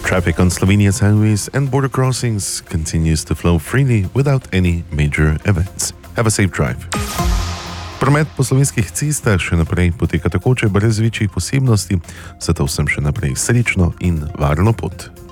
Traffic on Slovenia's highways and border crossings continues to flow freely without any major events. Have a safe drive. Promet po slovenskih cestah še naprej poteka takoče brez večjih posebnosti, zato vsem še naprej srečno in varno pot.